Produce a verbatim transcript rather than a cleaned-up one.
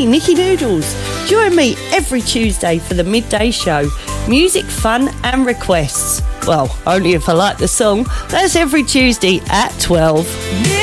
me, Nikki Noodles. Join me every Tuesday for the midday show. Music, fun and requests. Well, only if I like the song. That's every Tuesday at twelve.